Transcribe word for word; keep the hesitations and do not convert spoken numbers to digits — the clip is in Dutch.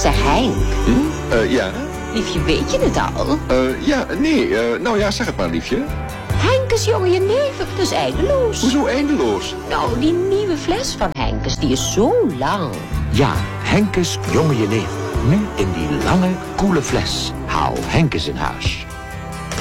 Zeg Henk. Hm? Uh, ja? Liefje, weet je het al? Uh, ja, nee. Uh, nou ja, zeg het maar, liefje. Henkes jonge jenever, dat is eindeloos. Hoezo eindeloos? Nou, die nieuwe fles van Henkes, die is zo lang. Ja, Henkes jonge jenever. Nu in die lange, koele fles. Hou Henkes in huis.